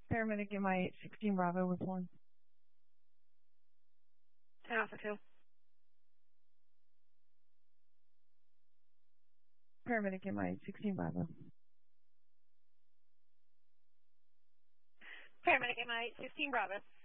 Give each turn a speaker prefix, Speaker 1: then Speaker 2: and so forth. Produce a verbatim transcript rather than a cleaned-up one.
Speaker 1: Paramedic M I eight sixteen Bravo with one.
Speaker 2: ten Alpha two.
Speaker 1: Paramedic M I eight sixteen Bravo.
Speaker 2: Paramedic M I eight sixteen Bravo.